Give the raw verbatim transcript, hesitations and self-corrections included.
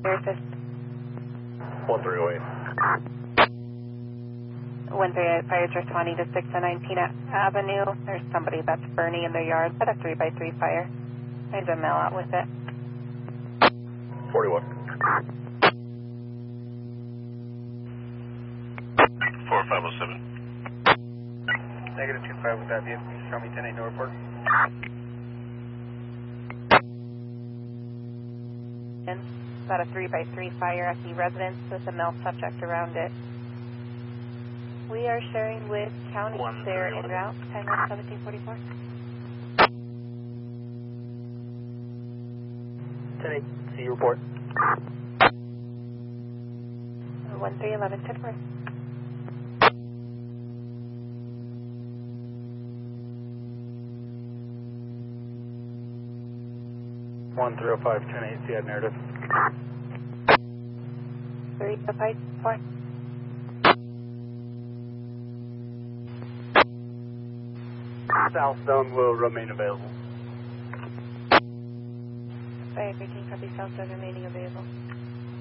assist. one three oh eight. one three eight, fire's responding to six oh nine Peanut Avenue. There's somebody that's burning in their yard. Put a three by three fire. There's a mail out with it. forty-one. four five oh seven. Negative two five with that vehicle. Show me ten eight, no report. About a three by three fire at the residence with a male subject around it. We are sharing with county. They're en route, time is seventeen forty-four. ten eight, see you report. one three eleven, ten four. one three oh five, ten eight, see that narrative. three oh five, four. South zone will remain available. Fire thirteen, copy, south zone remaining available.